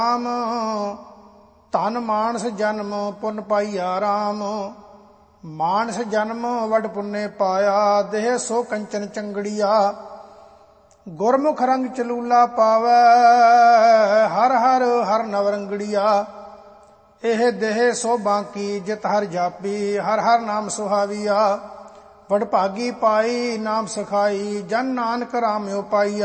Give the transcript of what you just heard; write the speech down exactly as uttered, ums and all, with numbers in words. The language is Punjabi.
ਰਾਮ ਧਨ ਮਾਨਸ ਜਨਮ ਪੁਨ ਪਾਈਆ ਰਾਮ। ਮਾਨਸ ਜਨਮ ਵਡ ਪੁੰਨੇ ਪਾਇਆ ਦੇਹ ਸੋ ਕੰਚਨ ਚੰਗੜੀਆ। ਗੁਰਮੁਖ ਰੰਗ ਚਲੂਲਾ ਪਾਵੈ ਹਰ ਹਰ ਹਰ ਨਵਰੰਗੜੀਆ। ਇਹ ਦੇਹ ਸੋ ਬਾਂਕੀ ਜਿਤ ਹਰ ਜਾਪੀ ਹਰ ਹਰ ਨਾਮ ਸੁਹਾਵੀਆ। ਵਡਭਾਗੀ ਪਾਈ ਨਾਮ ਸਖਾਈ ਜਨ ਨਾਨਕ ਰਾਮਿਓ ਪਾਈਆ।